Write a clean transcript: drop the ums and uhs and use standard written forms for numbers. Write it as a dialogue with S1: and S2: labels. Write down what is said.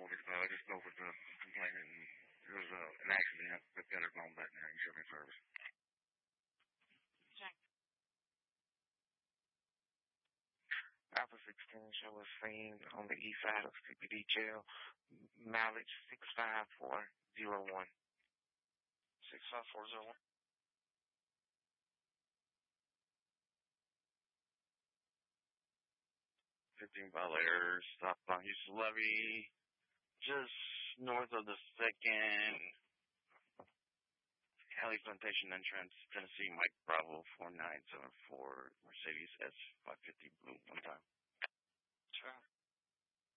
S1: I just spoke with the complainant, and there was an accident. They've got it on back now. You show me service. Alpha 16 show was seen on the east side of CPD jail, mileage 65401.
S2: 65401.
S1: 15-mile error, stop on Houston Levee, just north of the 2nd Alley Plantation entrance, Tennessee Mike Bravo 4974, Mercedes S550 blue, one time.